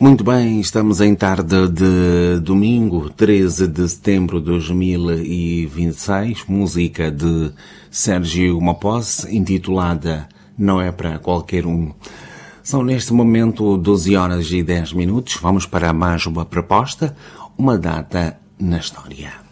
Muito bem, estamos em tarde de domingo, 13 de setembro de 2026, música de Sérgio Mapose, intitulada Não é para qualquer um. São neste momento 12 horas e 10 minutos, vamos para mais uma proposta, uma data na história.